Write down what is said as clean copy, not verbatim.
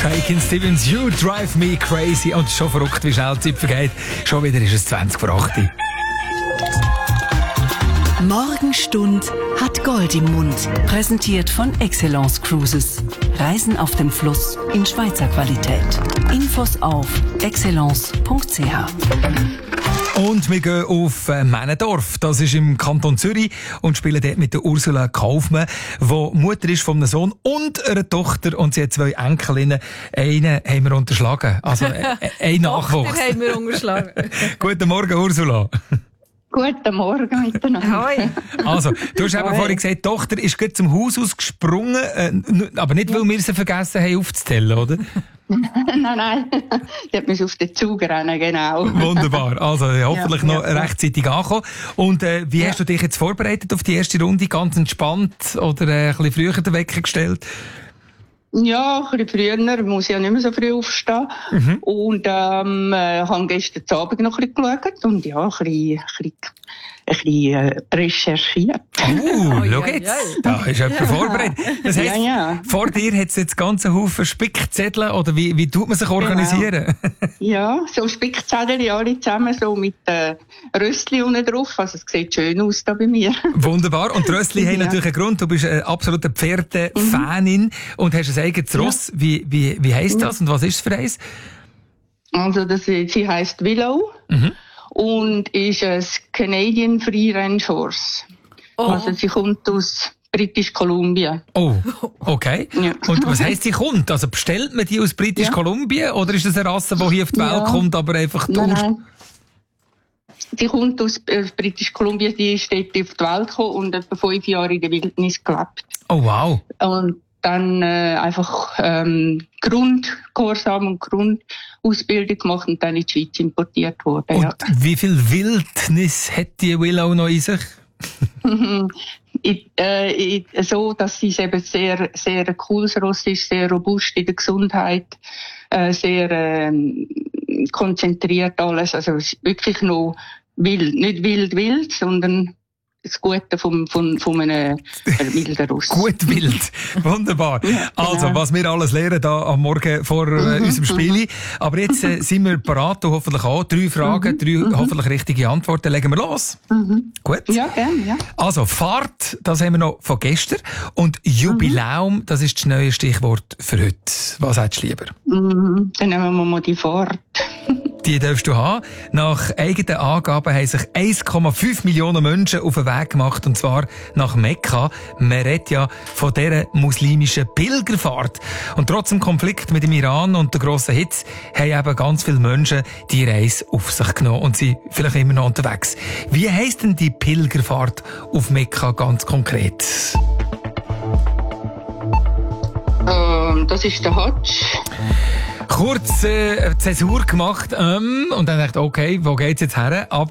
Shakin' Stevens, You Drive Me Crazy. Und schon verrückt, wie schnell die Zeit vergeht. Schon wieder ist es 20 vor 8. Morgenstund hat Gold im Mund. Präsentiert von Excellence Cruises. Reisen auf dem Fluss in Schweizer Qualität. Infos auf excellence.ch. Und wir gehen auf Männendorf. Das ist im Kanton Zürich und spielen dort mit der Ursula Kaufmann, die Mutter ist von einem Sohn und einer Tochter. Und sie hat 2 Enkelinnen. Einen haben wir unterschlagen. Also ein Nachwuchs. Den haben wir unterschlagen. Guten Morgen, Ursula. Guten Morgen miteinander. Hoi. Also, du hast eben vorhin gesagt, die Tochter ist gerade zum Haus ausgesprungen, aber nicht, weil wir sie vergessen haben aufzuzählen, oder? Nein. Die hat mich auf den Zug rennen, genau. Wunderbar. Also, hoffentlich noch ja. rechtzeitig angekommen. Und wie hast du dich jetzt vorbereitet auf die erste Runde? Ganz entspannt oder ein bisschen früher den Wecker gestellt? Ja, ein bisschen früher, muss ja nicht mehr so früh aufstehen. Und habe gestern Abend noch ein bisschen geschaut und ja, ein bisschen recherchiert. Schau jetzt, da ist jemand vorbereitet. Das heisst, Ja. vor dir hat es jetzt ganzen Haufen Spickzettel, oder wie tut man sich organisieren? Ja, so Spickzettel alle zusammen, so mit Röstli unten drauf. Also es sieht schön aus da bei mir. Wunderbar. Und die Rössli haben natürlich einen Grund. Du bist eine absolute Pferde-Fanin und hast ein eigenes Ross. Wie heisst das und was ist es für eins? Also sie heisst Willow. Und ist ein Canadian Free Range Horse. Also sie kommt aus British Columbia. Oh, okay. Ja. Und was heisst, sie kommt? Also bestellt man die aus British Columbia oder ist das eine Rasse, die hier auf die Welt kommt, aber einfach durch? Nein. Sie kommt aus British Columbia, die ist dort auf die Welt gekommen und etwa 5 Jahre in der Wildnis gelebt. Oh, wow. Und dann einfach Grundgehorsam und Grundausbildung gemacht und dann in die Schweiz importiert worden. Und Ja. wie viel Wildnis hat die Willow noch in sich? So, dass sie eben sehr, sehr ein cooles Ross ist, sehr robust in der Gesundheit, sehr konzentriert alles. Also es ist wirklich noch wild, nicht wild, sondern das Gute von einem wilden Ross. Gut wild. Wunderbar. Ja, genau. Also, was wir alles lernen da am Morgen vor unserem Spiel. Aber jetzt sind wir parat, du hoffentlich auch. 3 Fragen, 3 hoffentlich richtige Antworten. Legen wir los. Gut. Ja, gerne, ja. Also, Fahrt, das haben wir noch von gestern. Und Jubiläum, das ist das neue Stichwort für heute. Was hättest du lieber? Dann nehmen wir mal die Fahrt. Die darfst du haben. Nach eigenen Angaben haben sich 1,5 Millionen Menschen auf den Weg gemacht, und zwar nach Mekka. Man redet ja von dieser muslimischen Pilgerfahrt. Und trotz dem Konflikt mit dem Iran und der grossen Hitze haben eben ganz viele Menschen die Reise auf sich genommen und sind vielleicht immer noch unterwegs. Wie heisst denn die Pilgerfahrt auf Mekka ganz konkret? Das ist der Hadsch. Kurz Zäsur gemacht und dann dachte ich, okay, wo geht's jetzt her? Aber